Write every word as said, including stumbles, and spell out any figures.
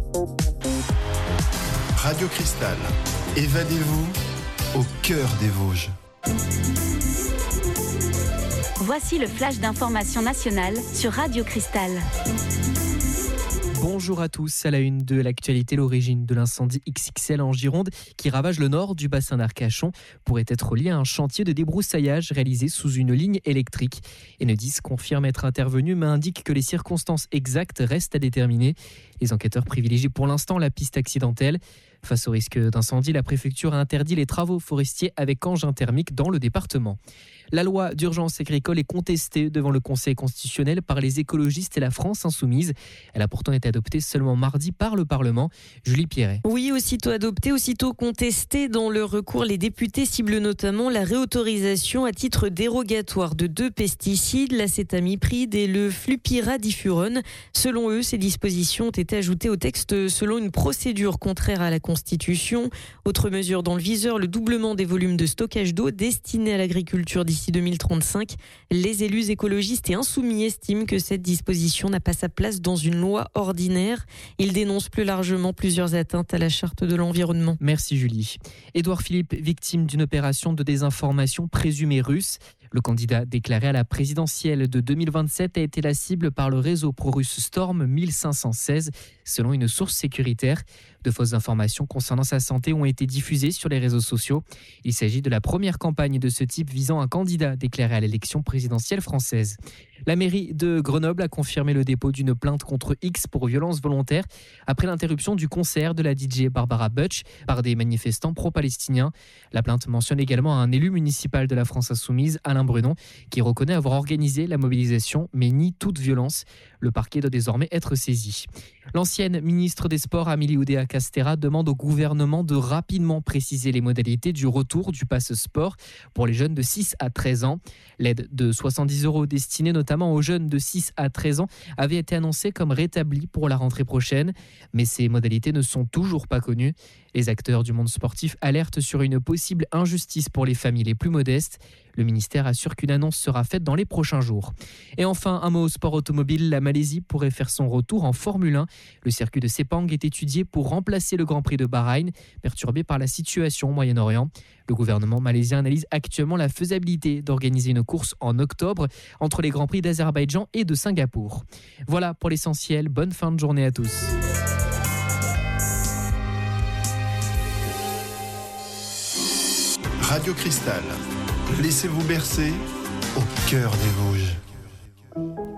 Radio Cristal, évadez-vous au cœur des Vosges. Voici le flash d'information nationale sur Radio Cristal. Bonjour à tous, à la une de l'actualité, l'origine de l'incendie X X L en Gironde qui ravage le nord du bassin d'Arcachon pourrait être lié à un chantier de débroussaillage réalisé sous une ligne électrique. Enedis confirme être intervenu mais indique que les circonstances exactes restent à déterminer. Les enquêteurs privilégient pour l'instant la piste accidentelle. Face au risque d'incendie, la préfecture a interdit les travaux forestiers avec engins thermiques dans le département. La loi d'urgence agricole est contestée devant le Conseil constitutionnel par les écologistes et la France insoumise. Elle a pourtant été adoptée seulement mardi par le Parlement. Julie Pierret. Oui, aussitôt adoptée, aussitôt contestée. Dans le recours, les députés ciblent notamment la réautorisation à titre dérogatoire de deux pesticides, l'acétamipride et le flupiradifurone. Selon eux, ces dispositions ont été ajoutées au texte selon une procédure contraire à la Constitution. Autre mesure dans le viseur, le doublement des volumes de stockage d'eau destinés à l'agriculture d'ici deux mille trente-cinq. Les élus écologistes et insoumis estiment que cette disposition n'a pas sa place dans une loi ordinaire. Ils dénoncent plus largement plusieurs atteintes à la charte de l'environnement. Merci Julie. Édouard Philippe, victime d'une opération de désinformation présumée russe. Le candidat déclaré à la présidentielle de deux mille vingt-sept a été la cible par le réseau pro-russe Storm mille cinq cent seize, selon une source sécuritaire. De fausses informations concernant sa santé ont été diffusées sur les réseaux sociaux. Il s'agit de la première campagne de ce type visant un candidat déclaré à l'élection présidentielle française. La mairie de Grenoble a confirmé le dépôt d'une plainte contre X pour violence volontaire après l'interruption du concert de la D J Barbara Butch par des manifestants pro-palestiniens. La plainte mentionne également un élu municipal de la France insoumise, Alain Brunon, qui reconnaît avoir organisé la mobilisation mais nie toute violence. Le parquet doit désormais être saisi. L'ancienne ministre des Sports, Amélie Oudéa-Castéra, demande au gouvernement de rapidement préciser les modalités du retour du pass sport pour les jeunes de six à treize ans. L'aide de soixante-dix euros destinée notamment aux jeunes de six à treize ans avait été annoncée comme rétablie pour la rentrée prochaine, mais ces modalités ne sont toujours pas connues. Les acteurs du monde sportif alertent sur une possible injustice pour les familles les plus modestes. Le ministère assure qu'une annonce sera faite dans les prochains jours. Et enfin, un mot au sport automobile. La Malaisie pourrait faire son retour en Formule un. Le circuit de Sepang est étudié pour remplacer le Grand Prix de Bahreïn, perturbé par la situation au Moyen-Orient. Le gouvernement malaisien analyse actuellement la faisabilité d'organiser une course en octobre entre les Grands Prix d'Azerbaïdjan et de Singapour. Voilà pour l'essentiel. Bonne fin de journée à tous. Radio Cristal, laissez-vous bercer au cœur des Vosges.